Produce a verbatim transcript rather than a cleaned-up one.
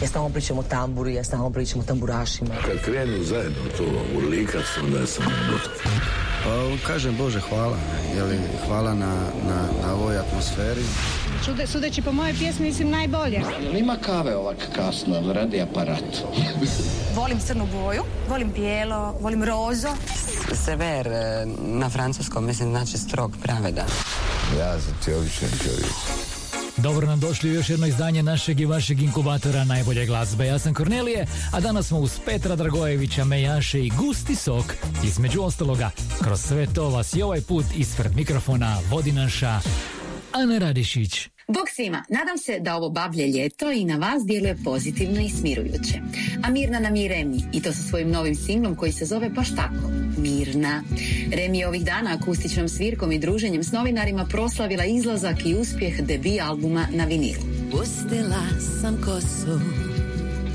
Ja stalno pričam o tamburi, ja stalno pričam o tamburašima. Kad krenu zajedno to urlikat, onda sam gotov. Pa, kažem Bože hvala, jeli, hvala na, na, na ovoj atmosferi. Čude, sudeći po mojoj pjesmi mislim najbolje. Ima kave ovak kasno, radi aparat. Volim crnu boju, volim bijelo, volim rozo. Sever na francuskom mislim znači strog, pravedan. Ja sam ti običan čovjek. Dobro nam došli u još jedno izdanje našeg i vašeg inkubatora najbolje glazbe. Ja sam Kornelije, a danas smo uz Petra Dragojevića, Mejaše i Gusti Sok. Između ostaloga, kroz sve to vas i ovaj put ispred mikrofona vodi naša Ana Radišić. Bog svima, nadam se da ovo bablje ljeto i na vas djeluje pozitivno i smirujuće. A Mirna nam je Remi, i to sa svojim novim singlom koji se zove baš tako, Mirna. Remi je ovih dana akustičnom svirkom i druženjem s novinarima proslavila izlazak i uspjeh debi albuma na vinilu. Pustila sam kosu